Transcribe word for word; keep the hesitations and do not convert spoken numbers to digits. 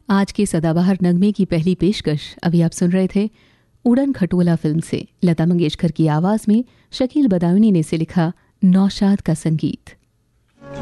आज के सदाबहार नगमे की पहली पेशकश अभी आप सुन रहे थे उड़न खटोला फिल्म से लता मंगेशकर की आवाज में शकील बदायूनी ने इसे लिखा, नौशाद का संगीत।